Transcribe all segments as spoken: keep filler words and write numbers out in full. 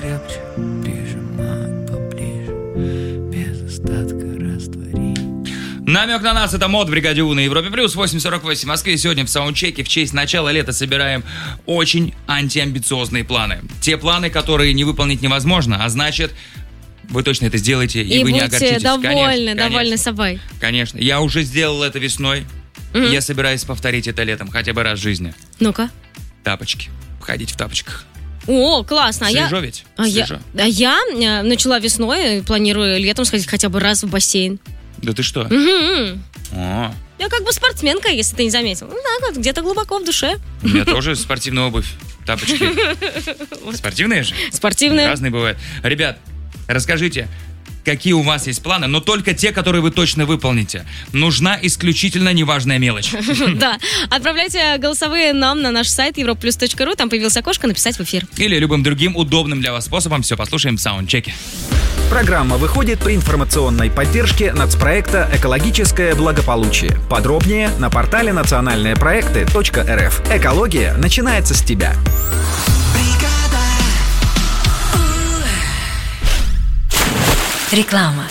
крепче, прижимать поближе, без остатка растворить. Намек на нас — это мод в бригаде У на Европе Плюс, восемь сорок восемь в Москве. Сегодня в саундчеке в честь начала лета собираем очень антиамбициозные планы. Те планы, которые не выполнить невозможно, а значит, вы точно это сделаете, и, и вы не огорчитесь. И будете довольны, конечно, довольны конечно. собой. Конечно. Я уже сделал это весной, угу. и я собираюсь повторить это летом, хотя бы раз в жизни. Ну-ка. Тапочки. Ходить в тапочках. О, классно. Свежо а ведь? А Свежо. я, а я начала весной, планирую летом сходить хотя бы раз в бассейн. Да ты что? Угу. О. Я как бы спортсменка, если ты не заметил. Ну так вот, где-то глубоко в душе. У меня тоже спортивная обувь, тапочки. Спортивные же? Спортивные. Разные бывают. Ребят, расскажите, какие у вас есть планы, но только те, которые вы точно выполните. Нужна исключительно неважная мелочь. Да. Отправляйте голосовые нам на наш сайт европа плюс точка ру, там появилось окошко «Написать в эфир». Или любым другим удобным для вас способом. Все послушаем в саундчеке. Программа выходит при информационной поддержке нацпроекта «Экологическое благополучие». Подробнее на портале национальные проекты точка эр эф. Экология начинается с тебя. Реклама.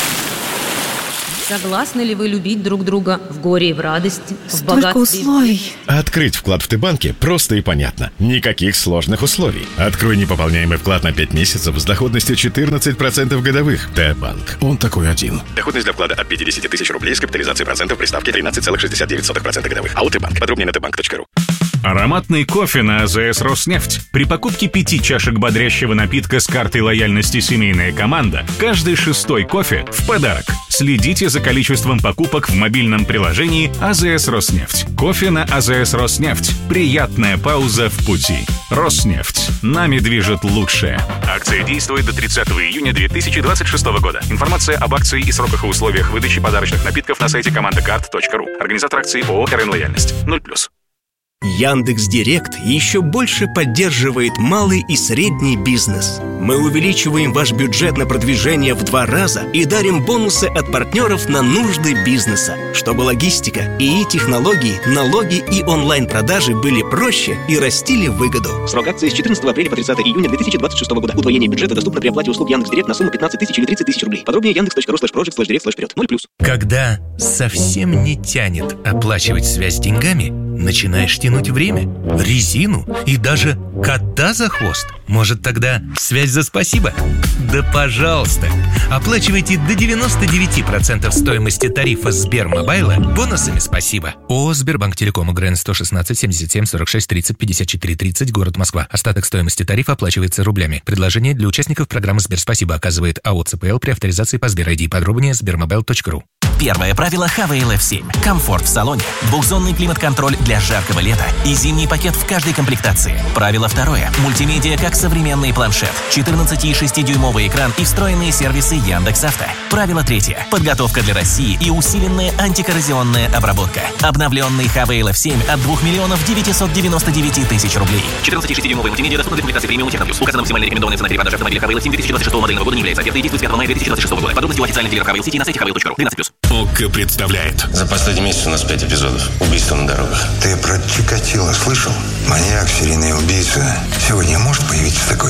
Согласны ли вы любить друг друга в горе и в радости, в Столько богатстве? условий. Открыть вклад в Т-банке просто и понятно. Никаких сложных условий. Открой непополняемый вклад на пять месяцев с доходностью четырнадцать процентов годовых. Т-банк. Он такой один. Доходность для вклада от пятьдесят тысяч рублей с капитализацией процентов при ставке тринадцать целых шестьдесят девять сотых процента годовых. АО Т-банк. Подробнее на тэ банк точка ру. Ароматный кофе на а зэ эс «Роснефть». При покупке пяти чашек бодрящего напитка с картой лояльности «Семейная команда» каждый шестой кофе в подарок. Следите за количеством покупок в мобильном приложении а зэ эс «Роснефть». Кофе на а зэ эс «Роснефть». Приятная пауза в пути. «Роснефть». Нами движет лучшее. Акция действует до тридцатого июня две тысячи двадцать шестого года. Информация об акции и сроках и условиях выдачи подарочных напитков на сайте командакарт точка ру. Организатор акции ООО «эр эн Лояльность». ноль плюс. Яндекс.Директ еще больше поддерживает малый и средний бизнес. Мы увеличиваем ваш бюджет на продвижение в два раза и дарим бонусы от партнеров на нужды бизнеса, чтобы логистика, ИИ-технологии, налоги и онлайн-продажи были проще и растили выгоду. Срок акции с четырнадцатого апреля по тридцатого июня две тысячи двадцать шестого года. Удвоение бюджета доступно при оплате услуг Яндекс.Директ на сумму пятнадцать тысяч или тридцать тысяч рублей. Подробнее яндекс точка ру слэш проджект слэш директ слэш вперед. ноль плюс. Когда совсем не тянет оплачивать связь деньгами, начинаешь тянуть время, резину и даже кота за хвост. Может, тогда связь за спасибо? Да пожалуйста! Оплачивайте до девяносто девять процентов стоимости тарифа Сбермобайла бонусами спасибо. ООО «Сбербанк Телеком», УГРН сто шестнадцать семьдесят семь сорок шесть тридцать пятьдесят четыре тридцать, город Москва. Остаток стоимости тарифа оплачивается рублями. Предложение для участников программы «Сберспасибо» оказывает АО ЦПЛ при авторизации по Сбер ай ди. Подробнее сбермобайл точка ру. Первое правило эйч ви эл эф семь. Комфорт в салоне. Двухзонный климат-контроль для жаркого лета и зимний пакет в каждой комплектации. Правило второе. Мультимедиа как современный планшет. четырнадцать и шесть дюймовый экран и встроенные сервисы Яндекс.Авто. Правило третье. Подготовка для России и усиленная антикоррозионная обработка. Обновленный эйч ви эл эф семь от двух миллионов девятьсот девяносто девять тысяч рублей. четырнадцать и шесть дюймовый мультимедиа доступна для комплектации премиум Техноплюс. Указана максимально рекомендованная цена перепродажи автомобиля эйч ви эл эф семь две тысячи двадцать шестого модельного года не является. Оферта действует с пятого мая две тысячи двадцать шестого года. Подробности у официальных дилеров эйч ви эл City на сайте эйч ви эл точка ру. двенадцать плюс. ОККО представляет. За последний месяц у нас пять эпизодов. Убийства на дорогах. Ты про Чикатило слышал? Маньяк, серийный убийца. Сегодня может появиться такой?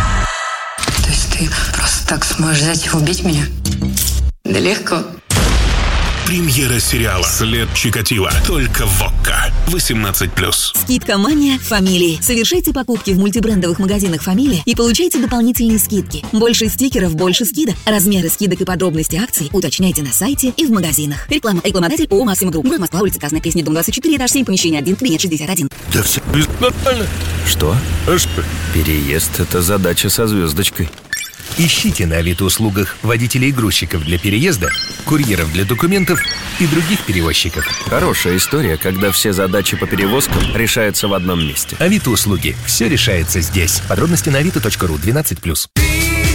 То есть ты просто так сможешь взять и убить меня? Да легко. Премьера сериала «След Чикатило». Только в ОККО. восемнадцать плюс. Скидка «Мания» Фамилии. Совершайте покупки в мультибрендовых магазинах «Фамилия» и получайте дополнительные скидки. Больше стикеров, больше скидок. Размеры скидок и подробности акций уточняйте на сайте и в магазинах. Реклама. Рекламодатель ООО «Максима Групп». Город Москва, улица Красная Пресня, дом двадцать четыре, этаж семь, помещение один, кабинет шестьдесят один. Да все нормально. Что? А что? Переезд — это задача со звездочкой. Ищите на Авито-услугах водителей и грузчиков для переезда, курьеров для документов и других перевозчиков. Хорошая история, когда все задачи по перевозкам решаются в одном месте. Авито-услуги. Все решается здесь. Подробности на авито точка ру. двенадцать плюс.